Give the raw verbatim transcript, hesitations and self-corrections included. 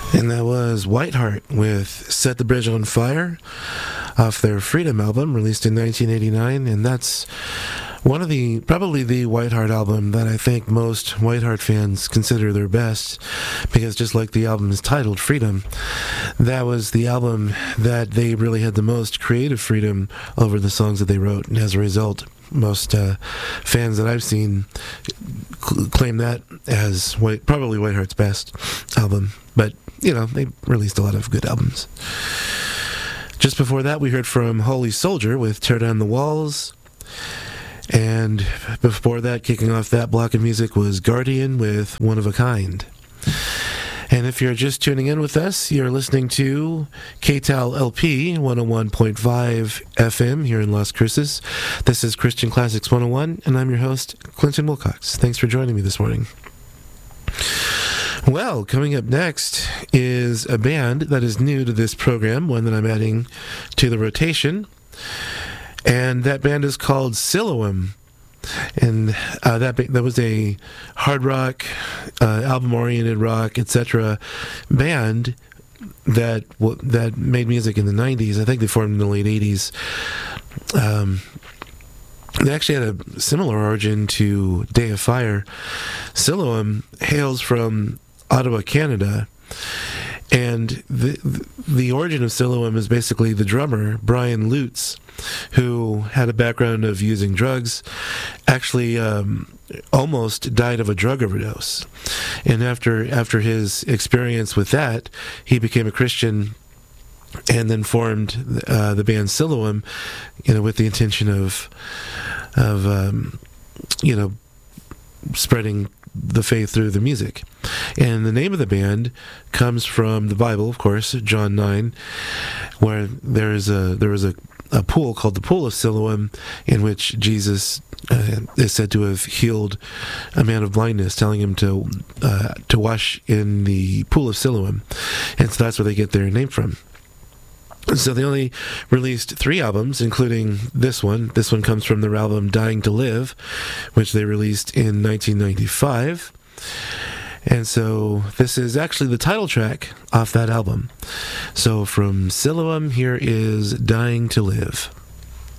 And that was Whiteheart with Set the Bridge on Fire off their Freedom album released in nineteen eighty-nine. And that's one of the, probably the Whiteheart album that I think most Whiteheart fans consider their best, because just like the album is titled Freedom, that was the album that they really had the most creative freedom over the songs that they wrote. And as a result, most uh, fans that I've seen cl- claim that as White, probably Whiteheart's best album. But, you know, they released a lot of good albums. Just before that, we heard from Holy Soldier with Tear Down the Walls. And before that, kicking off that block of music was Guardian with One of a Kind. And if you're just tuning in with us, you're listening to K T A L L P one oh one point five F M here in Las Cruces. This is Christian Classics one oh one, and I'm your host, Clinton Wilcox. Thanks for joining me this morning. Well, coming up next is a band that is new to this program, one that I'm adding to the rotation. And that band is called Siloam. And uh, that that was a hard rock, uh, album-oriented rock, et cetera band that w- that made music in the nineties. I think they formed in the late eighties. Um, they actually had a similar origin to Day of Fire. Siloam hails from Ottawa, Canada. And the the origin of Siloam is basically the drummer, Brian Lutz, who had a background of using drugs, actually um, almost died of a drug overdose. And after after his experience with that, he became a Christian and then formed uh, the band Siloam, you know, with the intention of, of um, you know, spreading the faith through the music. And the name of the band comes from the Bible, of course, John nine, where there is a there is a, a pool called the Pool of Siloam, in which Jesus uh, is said to have healed a man of blindness, telling him to uh, to wash in the Pool of Siloam. And so that's where they get their name from. So they only released three albums, including this one. This one comes from their album Dying to Live, which they released in nineteen ninety-five. And so this is actually the title track off that album. So from Siloam, here is Dying to Live.